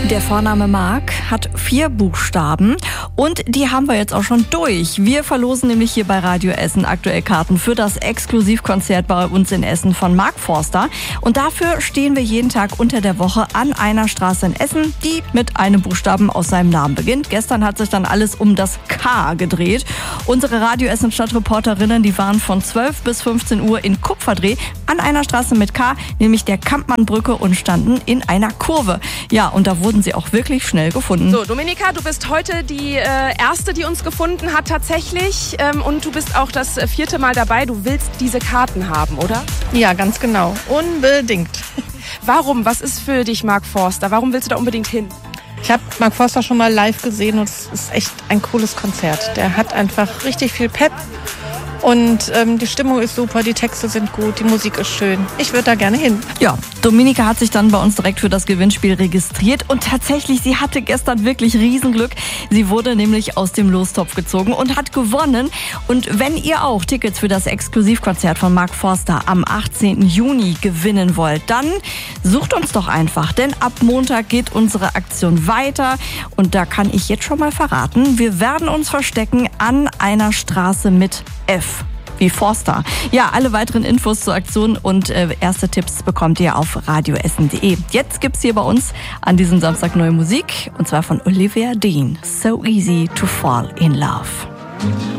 Der Vorname Marc hat 4 Buchstaben und die haben wir jetzt auch schon durch. Wir verlosen nämlich hier bei Radio Essen aktuell Karten für das Exklusivkonzert bei uns in Essen von Mark Forster. Und dafür stehen wir jeden Tag unter der Woche an einer Straße in Essen, die mit einem Buchstaben aus seinem Namen beginnt. Gestern hat sich dann alles um das K gedreht. Unsere Radio Essen Stadtreporterinnen, die waren von 12 bis 15 Uhr in Kupferdreh an einer Straße mit K, nämlich der Kampmannbrücke, und standen in einer Kurve. Ja, und da wurden sie auch wirklich schnell gefunden. So, Dominika, du bist heute die Erste, die uns gefunden hat tatsächlich. Und du bist auch das 4. Mal dabei. Du willst diese Karten haben, oder? Ja, ganz genau. Unbedingt. Warum? Was ist für dich Mark Forster? Warum willst du da unbedingt hin? Ich habe Mark Forster schon mal live gesehen und es ist echt ein cooles Konzert. Der hat einfach richtig viel Pep. Und die Stimmung ist super, die Texte sind gut, die Musik ist schön. Ich würde da gerne hin. Ja, Dominika hat sich dann bei uns direkt für das Gewinnspiel registriert und tatsächlich, sie hatte gestern wirklich Riesenglück. Sie wurde nämlich aus dem Lostopf gezogen und hat gewonnen. Und wenn ihr auch Tickets für das Exklusivkonzert von Mark Forster am 18. Juni gewinnen wollt, dann sucht uns doch einfach, denn ab Montag geht unsere Aktion weiter und da kann ich jetzt schon mal verraten, wir werden uns verstecken an einer Straße mit F wie Forster. Ja, alle weiteren Infos zur Aktion und erste Tipps bekommt ihr auf radioessen.de. Jetzt gibt's hier bei uns an diesem Samstag neue Musik und zwar von Olivia Dean. So easy to fall in love.